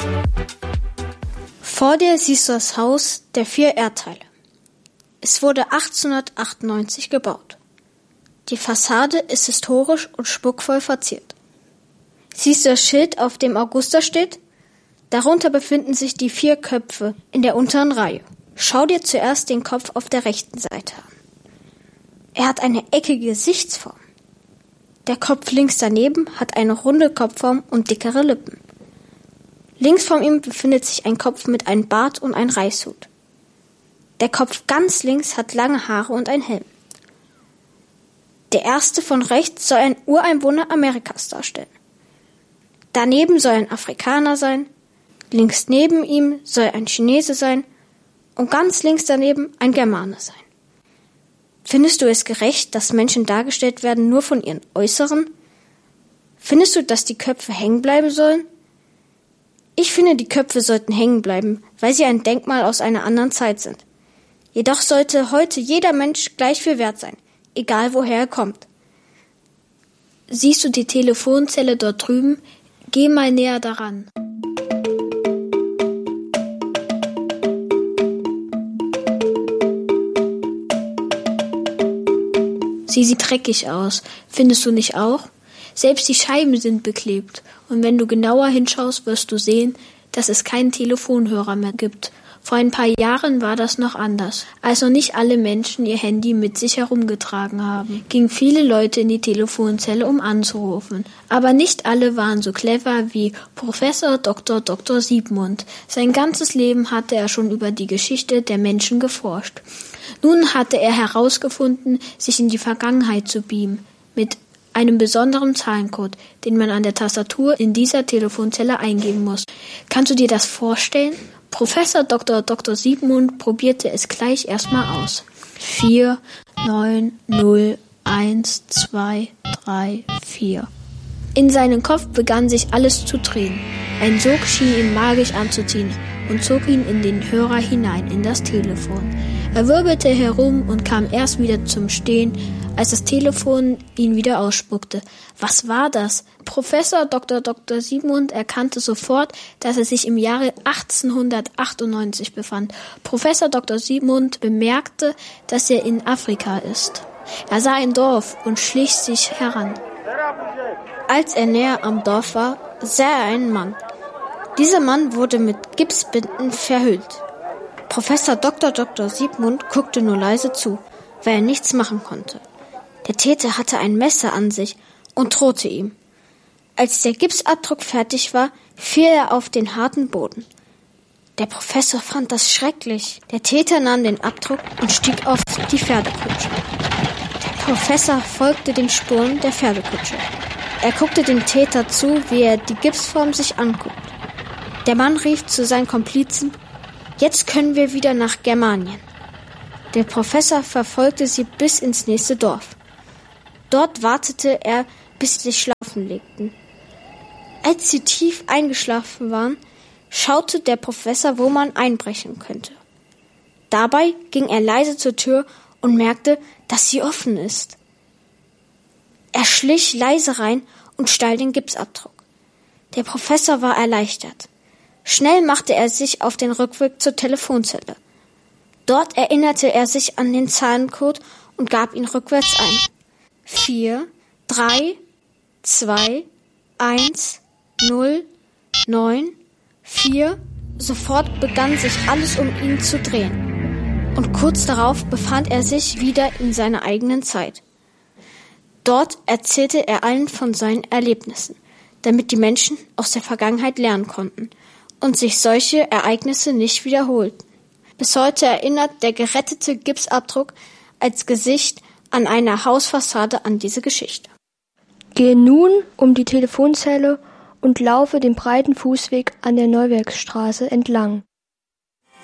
Vor dir siehst du das Haus der 4 Erdteile. Es wurde 1898 gebaut. Die Fassade ist historisch und schmuckvoll verziert. Siehst du das Schild, auf dem Augusta steht? Darunter befinden sich die 4 Köpfe in der unteren Reihe. Schau dir zuerst den Kopf auf der rechten Seite an. Er hat eine eckige Gesichtsform. Der Kopf links daneben hat eine runde Kopfform und dickere Lippen. Links von ihm befindet sich ein Kopf mit einem Bart und einem Reißhut. Der Kopf ganz links hat lange Haare und einen Helm. Der erste von rechts soll ein Ureinwohner Amerikas darstellen. Daneben soll ein Afrikaner sein, links neben ihm soll ein Chinese sein und ganz links daneben ein Germane sein. Findest du es gerecht, dass Menschen dargestellt werden nur von ihren Äußeren? Findest du, dass die Köpfe hängen bleiben sollen? Ich finde, die Köpfe sollten hängen bleiben, weil sie ein Denkmal aus einer anderen Zeit sind. Jedoch sollte heute jeder Mensch gleich viel wert sein, egal woher er kommt. Siehst du die Telefonzelle dort drüben? Geh mal näher daran. Sie sieht dreckig aus, findest du nicht auch? Selbst die Scheiben sind beklebt und wenn du genauer hinschaust, wirst du sehen, dass es keinen Telefonhörer mehr gibt. Vor ein paar Jahren war das noch anders. Als noch nicht alle Menschen ihr Handy mit sich herumgetragen haben, gingen viele Leute in die Telefonzelle, um anzurufen. Aber nicht alle waren so clever wie Professor Dr. Siebmund. Sein ganzes Leben hatte er schon über die Geschichte der Menschen geforscht. Nun hatte er herausgefunden, sich in die Vergangenheit zu beamen, mit einem besonderen Zahlencode, den man an der Tastatur in dieser Telefonzelle eingeben muss. Kannst du dir das vorstellen? Professor Dr. Siebmund probierte es gleich erstmal aus. 4, 9, 0, 1, 2, 3, 4. In seinem Kopf begann sich alles zu drehen. Ein Sog schien ihn magisch anzuziehen und zog ihn in den Hörer hinein, in das Telefon. Er wirbelte herum und kam erst wieder zum Stehen, als das Telefon ihn wieder ausspuckte. Was war das? Professor Dr. Siebmund erkannte sofort, dass er sich im Jahre 1898 befand. Professor Dr. Siebmund bemerkte, dass er in Afrika ist. Er sah ein Dorf und schlich sich heran. Als er näher am Dorf war, sah er einen Mann. Dieser Mann wurde mit Gipsbinden verhüllt. Professor Dr. Siebmund guckte nur leise zu, weil er nichts machen konnte. Der Täter hatte ein Messer an sich und drohte ihm. Als der Gipsabdruck fertig war, fiel er auf den harten Boden. Der Professor fand das schrecklich. Der Täter nahm den Abdruck und stieg auf die Pferdekutsche. Der Professor folgte den Spuren der Pferdekutsche. Er guckte dem Täter zu, wie er die Gipsform sich anguckt. Der Mann rief zu seinen Komplizen: Jetzt können wir wieder nach Germanien. Der Professor verfolgte sie bis ins nächste Dorf. Dort wartete er, bis sie sich schlafen legten. Als sie tief eingeschlafen waren, schaute der Professor, wo man einbrechen könnte. Dabei ging er leise zur Tür und merkte, dass sie offen ist. Er schlich leise rein und stahl den Gipsabdruck. Der Professor war erleichtert. Schnell machte er sich auf den Rückweg zur Telefonzelle. Dort erinnerte er sich an den Zahlencode und gab ihn rückwärts ein. 4, 3, 2, 1, 0, 9, 4. Sofort begann sich alles um ihn zu drehen. Und kurz darauf befand er sich wieder in seiner eigenen Zeit. Dort erzählte er allen von seinen Erlebnissen, damit die Menschen aus der Vergangenheit lernen konnten und sich solche Ereignisse nicht wiederholten. Bis heute erinnert der gerettete Gipsabdruck als Gesicht an einer Hausfassade an diese Geschichte. Gehe nun um die Telefonzelle und laufe den breiten Fußweg an der Neuwerkstraße entlang.